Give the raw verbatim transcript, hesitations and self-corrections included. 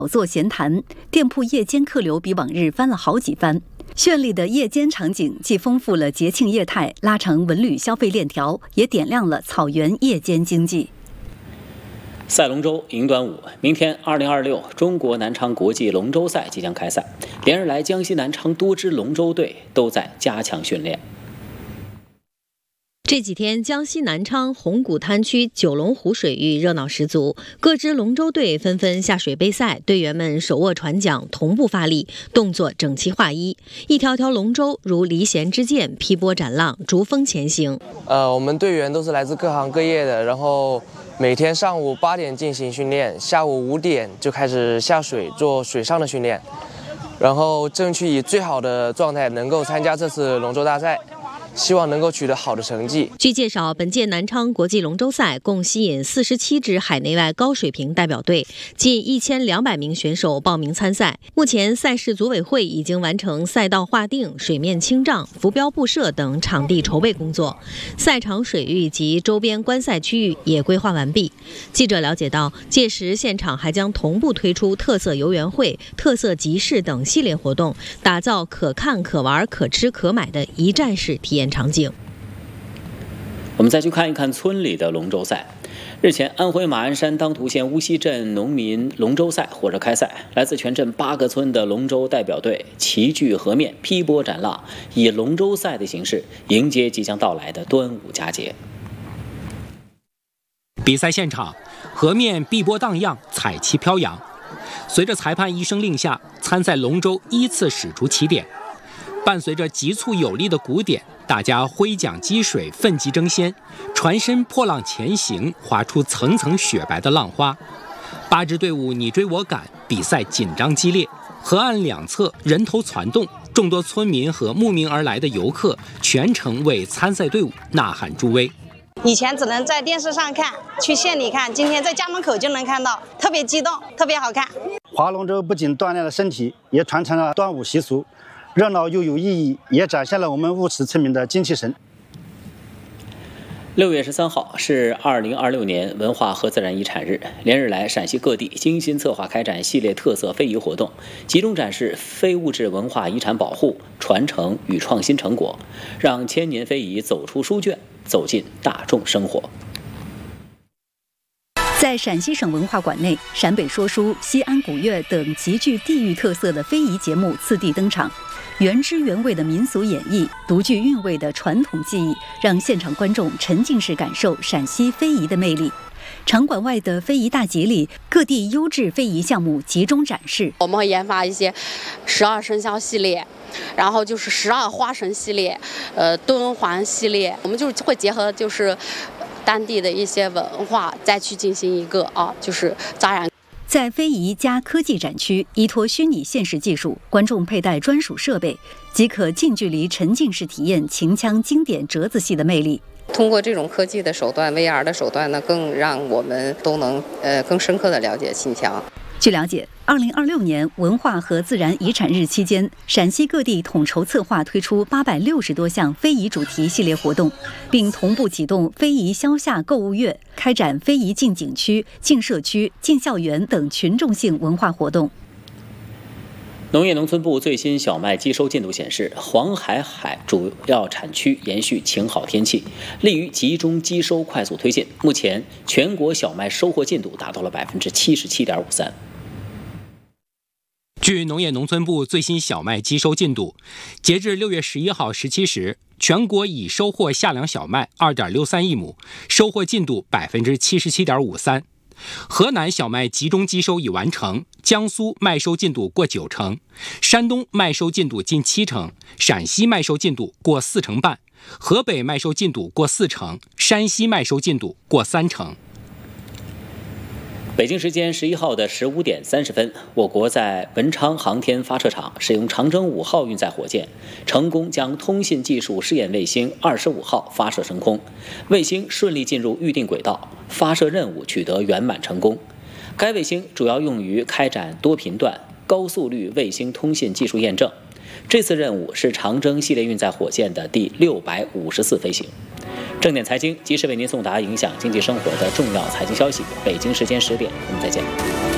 座闲谈，店铺夜间客流比往日翻了好几番。绚丽的夜间场景既丰富了节庆业态，拉长文旅消费链条，也点亮了草原夜间经济。 赛龙舟迎端午，明天二零二六中国南昌国际龙舟赛即将开赛，连日来江西南昌多支龙舟队都在加强训练。 这几天，江西南昌红谷滩区九龙湖水域热闹十足，各支龙舟队纷纷下水备赛，队员们手握船桨，同步发力，动作整齐划一，一条条龙舟如离弦之箭，劈波斩浪，逐风前行。 呃，我们队员都是来自各行各业的，然后每天上午八点进行训练，下午五点就开始下水做水上的训练，然后争取以最好的状态能够参加这次龙舟大赛。希望能够取得好的成绩。 据介绍，本届南昌国际龙舟赛共吸引四十七支海内外高水平代表队，近一千两百名选手报名参赛。目前，赛事组委会已经完成赛道划定、水面清障、浮标布设等场地筹备工作，赛场水域及周边观赛区域也规划完毕。记者了解到，届时现场还将同步推出特色游园会、特色集市等系列活动，打造可看、可玩、可吃、可买的一站式体验场景。 我们再去看一看村里的龙舟赛。日前，安徽马鞍山当涂县乌溪镇农民龙舟赛火热开赛，来自全镇八个村的龙舟代表队齐聚河面，劈波斩浪，以龙舟赛的形式迎接即将到来的端午佳节。 比赛现场，河面碧波荡漾，彩旗飘扬。随着裁判一声令下，参赛龙舟依次驶出起点。伴随着急促有力的鼓点，大家挥桨击水，奋击争先，船身破浪前行，划出层层雪白的浪花。八支队伍你追我赶，比赛紧张激烈。河岸两侧人头攒动，众多村民和慕名而来的游客全程为参赛队伍呐喊助威。 以前只能在电视上看，去县里看，今天在家门口就能看到，特别激动，特别好看。 划龙舟不仅锻炼了身体，也传承了端午习俗。热闹又有意义，也展现了我们乌池村民的精气神。 六月十三号是二零二六年文化和自然遗产日，连日来，陕西各地精心策划开展系列特色非遗活动，集中展示非物质文化遗产保护、传承与创新成果，让千年非遗走出书卷，走进大众生活。 在陕西省文化馆内，陕北说书、西安古乐等极具地域特色的非遗节目次第登场。原汁原味的民俗演绎，独具韵味的传统技艺，让现场观众沉浸式感受陕西非遗的魅力。场馆外的非遗大节里，各地优质非遗项目集中展示。 我们会研发一些十二生肖系列，然后就是十二花神系列，呃，敦煌系列，我们就会结合就是当地的一些文化，再去进行一个啊，就是扎染。 在非遗加科技展区，依托虚拟现实技术，观众佩戴专属设备，即可近距离沉浸式体验秦腔经典折子戏的魅力。 通过这种科技的手段 V R 的手段呢，更让我们都能呃更深刻地了解秦腔。 据了解，二零二六年文化和自然遗产日期间，陕西各地统筹策划推出八百六十多项非遗主题系列活动，并同步启动非遗消夏购物月，开展非遗进景区、进社区、进校园等群众性文化活动。 农业农村部最新小麦机收进度显示，黄海海主要产区延续晴好天气，利于集中机收快速推进。目前，全国小麦收获进度达到了百分之七十七点五三。 据农业农村部最新小麦机收进度，截至六月十一号十七时，全国已收获夏粮小麦二点六三亿亩，收获进度百分之七十七点五三。河南小麦集中机收已完成，江苏麦收进度过九成，山东麦收进度近七成，陕西麦收进度过四成半，河北麦收进度过四成，山西麦收进度过三成。 北京时间十一号的十五点三十分，我国在文昌航天发射场使用长征五号运载火箭，成功将通信技术试验卫星二十五号发射升空，卫星顺利进入预定轨道，发射任务取得圆满成功。该卫星主要用于开展多频段、高速率卫星通信技术验证。这次任务是长征系列运载火箭的第六百五十次飞行。正点财经及时为您送达影响经济生活的重要财经消息。北京时间十点，我们再见。